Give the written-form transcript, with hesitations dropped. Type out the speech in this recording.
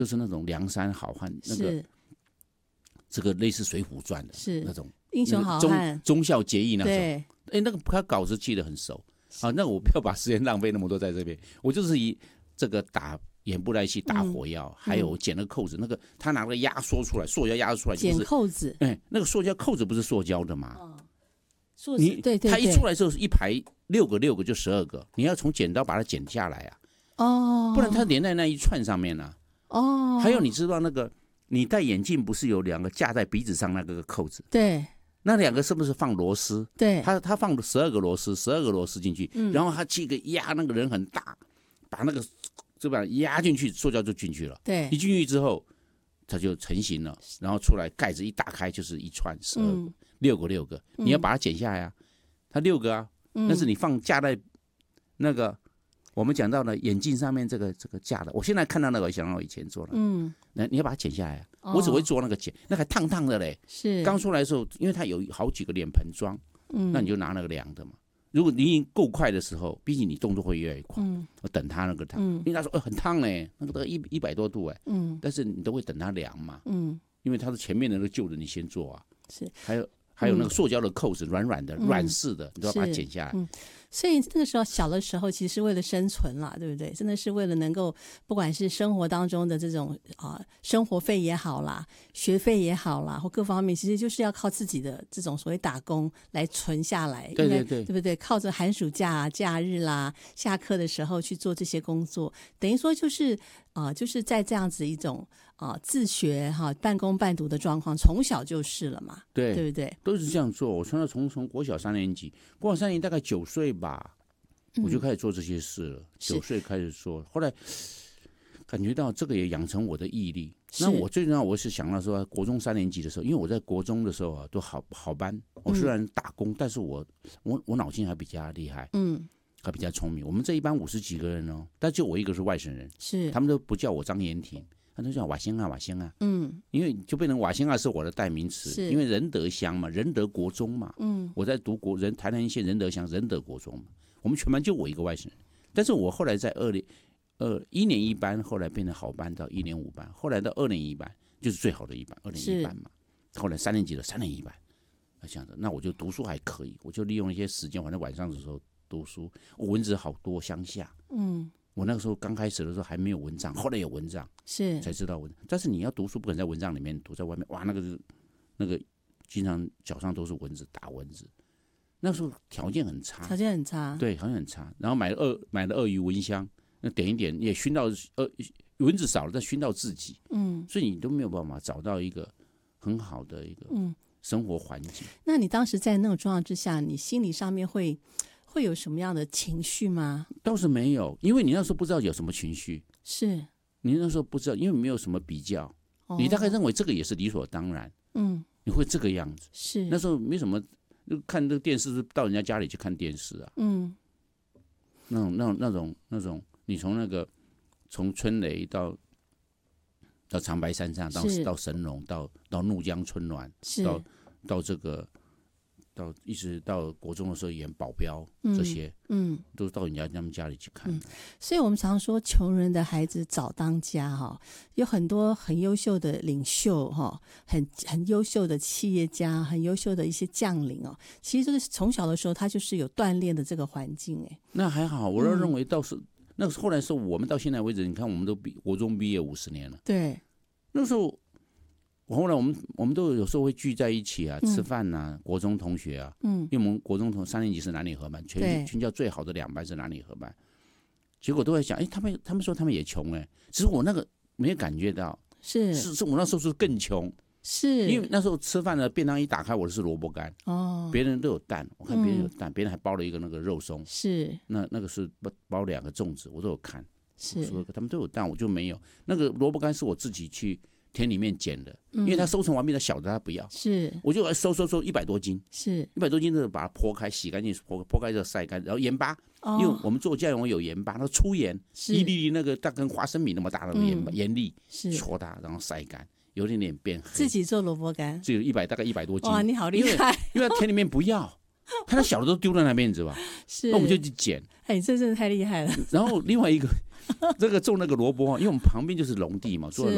就是那种梁山好汉，那个这个类似《水浒传》的那种英雄好汉， 忠孝节义那种。 对， 那个他稿子记得很熟。好，那我不要把时间浪费那么多在这边，我就是以这个打眼部袋戏、打火药，还有剪那个扣子，那个他拿个压缩出来，塑胶压缩出来， 剪扣子。 那个塑胶扣子不是塑胶的吗？ 对， 它一出来之后一排6个就12个，你要从剪刀把它剪下来啊。不然它连在那一串上面啊。还有你知道那个你戴眼镜不是有2个架在鼻子上那个扣子？ 对。 那2个是不是放螺丝？ 对。 他放12个螺丝进去，然后他去个压，那个人很大，把那个这把压进去，塑胶就进去了。 对。 一进去之后，它就成型了，然后出来盖子一打开就是一串12个。6个，你要把它剪下来啊，它6个啊，但是你架在那个我们讲到的眼镜上面这个架的，我现在看到那个，我想到我以前做的，你要把它剪下来啊，我只会做那个剪，那还烫烫的嘞， 是刚出来的时候，因为它有好几个脸盆装，那你就拿那个量的嘛。如果你已经够快的时候，毕竟你动作会越来越快，我等它那个烫，因为他说很烫嘞，那个都100多度哎，但是你都会等它凉嘛，因为它是前面的那个旧的你先做啊， 是还有那个塑胶的扣子，软软的、软式的，你都要把它剪下来。 所以那个时候小的时候，其实是为了生存啦，对不对？真的是为了能够，不管是生活当中的这种生活费也好啦，学费也好啦，或各方面，其实就是要靠自己的这种所谓打工来存下来。 对， 对不对？靠着寒暑假、假日啦、下课的时候去做这些工作，等于说就是在这样子一种自学半工半读的状况，从小就是了嘛，对不对？ 都是这样做。我从国小3年级，国小3年级大概9岁吧，我就开始做这些事了。9岁开始做，后来感觉到这个也养成我的毅力。那我最重要，我是想到说，国中3年级的时候，因为我在国中的时候都好班，我虽然打工，但是我脑筋还比较厉害，还比较聪明。我们这一班50几个人哦，但就我一个是外省人，他们都不叫我张延廷。他都叫瓦辛啊，因为就变成瓦辛啊是我的代名词，因为仁德乡嘛，仁德国中嘛，我在读台南县仁德乡仁德国中嘛，我们全班就我一个外省人，但是我后来在1年1班，后来变成好班到1年5班，后来到2年1班就是最好的一班，2年1班嘛，后来3年级的3年1班，这样子，那我就读书还可以，我就利用一些时间，反正晚上的时候读书，我蚊子好多，乡下，我那个时候刚开始的时候还没有蚊帐，后来有蚊帐，才知道蚊。但是你要读书不可能在蚊帐里面读，在外面哇，那个经常脚上都是蚊子，打蚊子。那时候条件很差，对，条件很差。然后买了鳄鱼蚊香，那点一点也熏到蚊子少了，但熏到自己，所以你都没有办法找到一个很好的一个生活环境。 那你当时在那种状况之下，你心理上面会有什么样的情绪吗？ 倒是没有，因为你那时候不知道有什么情绪，你那时候不知道，因为没有什么比较，你大概认为这个也是理所当然，你会这个样子，那时候没什么，看这个电视到人家家里去看电视啊，那种，你从春雷到长白山上，到神农，到怒江春暖，到这个。一直到国中的时候演保镖，这些都到他们家里去看， 所以我们常说穷人的孩子早当家，有很多很优秀的领袖，很优秀的企业家，很优秀的一些将领，其实这个从小的时候他就是有锻炼的这个环境。 那还好，我都认为倒是那个后来是我们到现在为止，你看我们都国中毕业50年了， 对， 那时候后来我们都有时候会聚在一起啊，吃饭啊，国中同学啊，因为我们国中3年级是男女合班，全校最好的2班是男女合班，结果都在想，他们说他们也穷只是我那个没有感觉到，是我那时候是更穷，因为那时候吃饭的便当一打开，我的是萝卜干，别人都有蛋，我看别人有蛋，别人还包了一个那个肉松，那个是包2个粽子，我都有看，我说他们都有蛋，我就没有，那个萝卜干是我自己去田里面捡的，因为他收成完毕的小的他不要，我就收100多斤，100多斤就把它剖开洗干净，剖开之后晒干，然后盐巴，因为我们做酱油有盐巴，那粗盐，1粒那个大跟花生米那么大的盐粒，搓它，然后晒干，有点变黑。 自己做萝卜干， 只有大概100多斤。 哇，你好厉害！ 因为他田里面不要，他那小的都丢在那边，你知道吧？那我们就去捡。 这真的太厉害了。 然后另外一个，这个种那个萝卜，因为我们旁边就是农地嘛，做